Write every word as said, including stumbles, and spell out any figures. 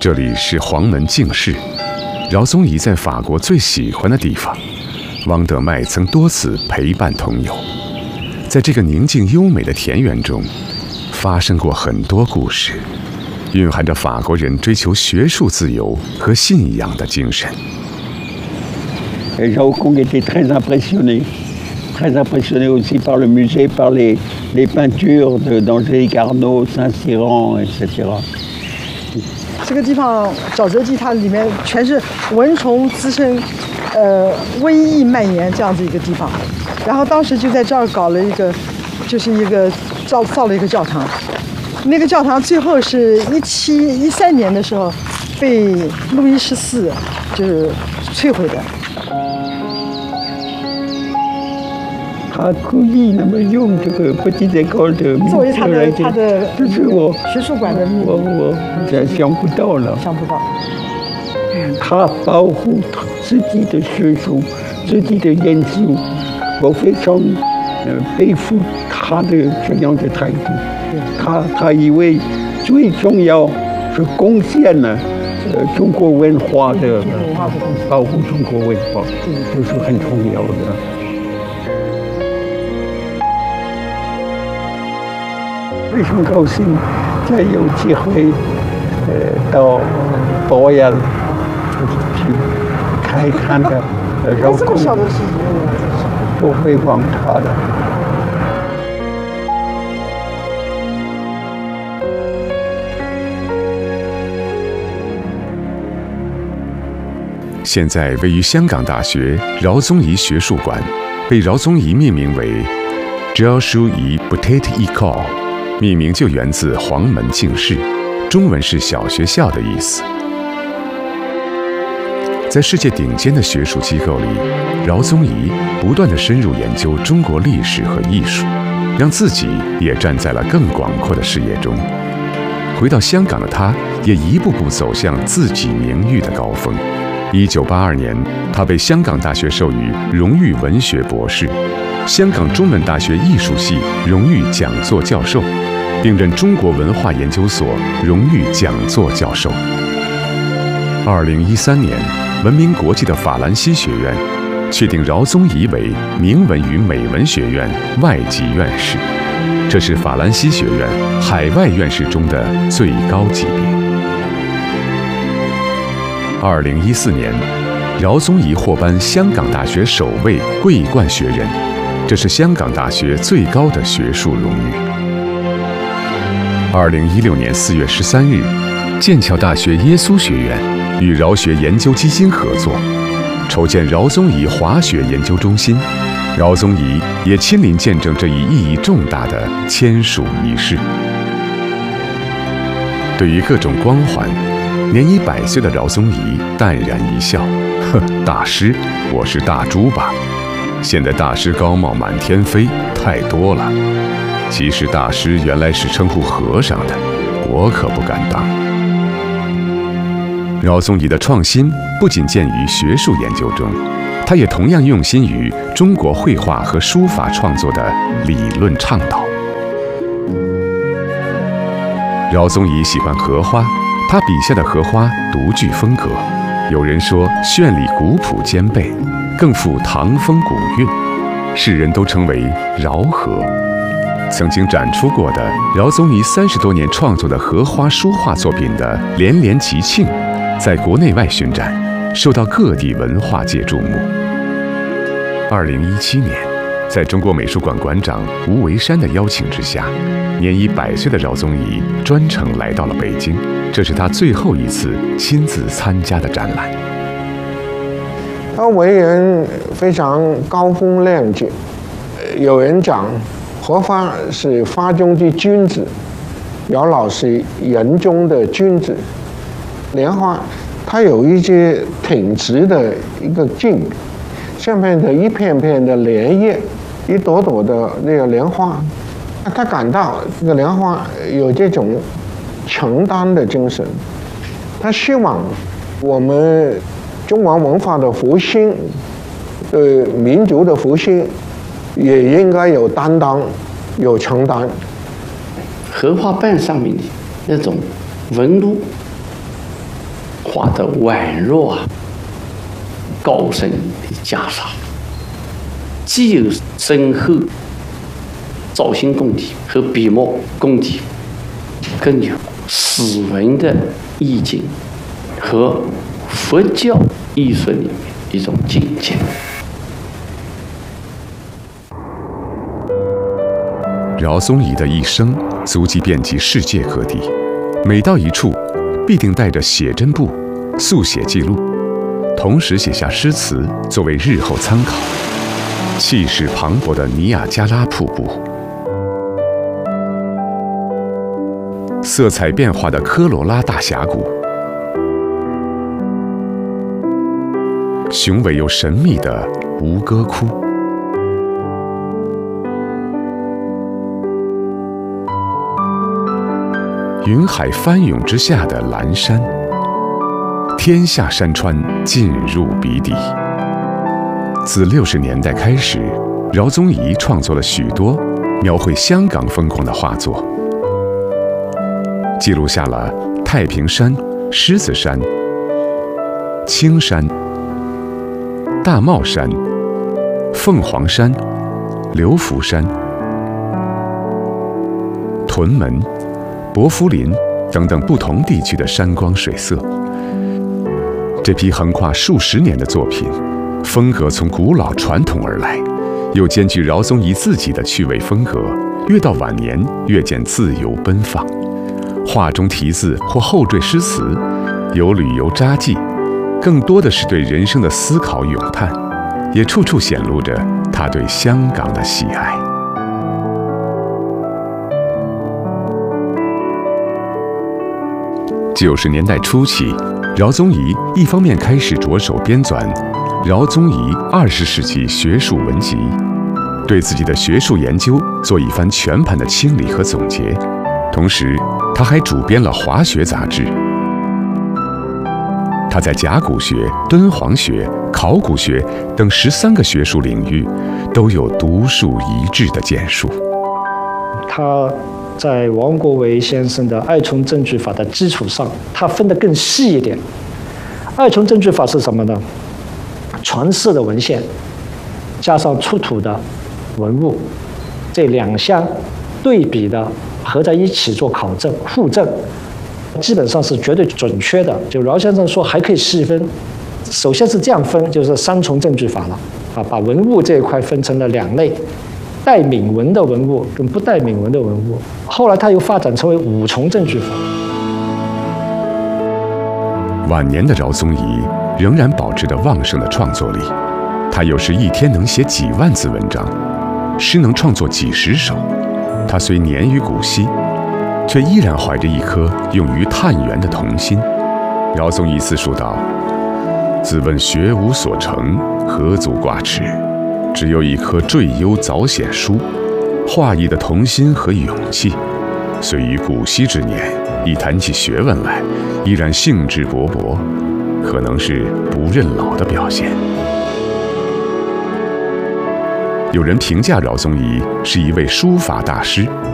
这里是黄门净室，饶宗颐在法国最喜欢的地方。汪德迈曾多次陪伴同游，在这个宁静优美的田园中，发生过很多故事，蕴含着法国人追求学术自由和信仰的精神。 Jean Aucon était très impressionné, très impressionné aussi par le musée, par les, les peintures d'Angélique Arnaud, Saint-Cyran, et cetera. 这个地方沼泽地，它里面全是蚊虫滋生，呃，瘟疫蔓延这样子一个地方。然后当时就在这儿搞了一个，就是一个造造了一个教堂。那个教堂最后是一七一三年的时候被路易十四就是摧毁的。 他故意那么用这个petit école的名字作为他的他的就是我学术馆的名字， 我我想想不到了， 想不到。 他保护自己的学术、自己的研究，我非常呃佩服他的这样的态度。他他以为最重要是贡献了呃中国文化的保护中国文化，这是很重要的。非常高兴再有机会呃到博雅去看一看的，然后不会忘他的。 现在位于香港大学饶宗颐学术馆，被饶宗颐命名为 Joshua Petit École， 命名就源自黄门净室，中文是小学校的意思。在世界顶尖的学术机构里，饶宗颐不断地深入研究中国历史和艺术，让自己也站在了更广阔的视野中。回到香港的他，也一步步走向自己名誉的高峰。一九八二年，他被香港大学授予荣誉文学博士，香港中文大学艺术系荣誉讲座教授，并任中国文化研究所荣誉讲座教授。二零一三年，闻名国际的法兰西学院确定饶宗颐为明文与美文学院外籍院士，这是法兰西学院海外院士中的最高级别。二零一四年，饶宗颐获颁香港大学首位桂冠学人，这是香港大学最高的学术荣誉。二零一六年四月十三日，剑桥大学耶稣学院与饶学研究基金合作，筹建饶宗颐华学研究中心。饶宗颐也亲临见证这一意义重大的签署仪式。对于各种光环，年已百岁的饶宗颐淡然一笑：“呵，大师，我是大猪吧？现在大师高帽满天飞，太多了。其实大师原来是称呼和尚的，我可不敢当。”饶宗颐的创新不仅见于学术研究中，他也同样用心于中国绘画和书法创作的理论倡导。饶宗颐喜欢荷花，他笔下的荷花独具风格，有人说绚丽古朴兼备，更富唐风古韵，世人都称为饶荷。曾经展出过的饶宗颐三十多年创作的荷花书画作品的连连集庆，在国内外巡展，受到各地文化界注目。二零一七年，在中国美术馆馆长吴维山的邀请之下，年已百岁的饶宗颐专程来到了北京，这是他最后一次亲自参加的展览。 他为人非常高风亮节，有人讲荷花是花中的君子，饶老是人中的君子。莲花它有一些挺直的一个茎，下面的一片片的莲叶，一朵朵的那个莲花，他感到这个莲花有这种承担的精神，他希望我们中国文化的复兴，呃，民族的复兴，也应该有担当，有承担。 荷花瓣上面的那种纹路， 画得宛若啊高僧的袈裟，既有深厚造型功底和笔墨功底，更有史文的意境和佛教艺术里面一种境界。 饶宗颐的一生足迹遍及世界各地，每到一处，必定带着写真簿、速写记录，同时写下诗词作为日后参考。气势磅礴的尼亚加拉瀑布，色彩变化的科罗拉大峡谷，雄伟又神秘的吴哥窟，云海翻涌之下的蓝山，天下山川尽入笔底。自六十年代开始，饶宗颐创作了许多描绘香港风光的画作，记录下了太平山、狮子山、青山、大帽山、凤凰山、流浮山、屯门、薄扶林等等不同地区的山光水色。这批横跨数十年的作品，风格从古老传统而来，又兼具饶宗颐自己的趣味风格，越到晚年越见自由奔放。画中题字或后缀诗词，有旅游札记，更多的是对人生的思考咏叹，也处处显露着他对香港的喜爱。九十年代初期，饶宗颐一方面开始着手编纂《饶宗颐二十世纪学术文集》，对自己的学术研究做一番全盘的清理和总结。同时，他还主编了《华学》杂志。他在甲骨学、敦煌学、考古学等十三个学术领域都有独树一帜的建树。 他在王国维先生的二重证据法的基础上，他分得更细一点。二重证据法是什么呢？传世的文献加上出土的文物，这两项对比的合在一起做考证互证，基本上是绝对准确的。就饶先生说还可以细分，首先是这样分，就是三重证据法了啊，把文物这一块分成了两类，带铭文的文物跟不带铭文的文物。后来他又发展成为五重证据法。 晚年的饶宗颐仍然保持着旺盛的创作力，他有时一天能写几万字文章，诗能创作几十首。他虽年逾古稀，却依然怀着一颗勇于探源的童心。饶宗颐自述道：“自问学无所成，何足挂齿？只有一颗坠幽早显书，画意的童心和勇气。虽于古稀之年，一谈起学问来，依然兴致勃勃，可能是不认老的表现。”有人评价饶宗颐是一位书法大师，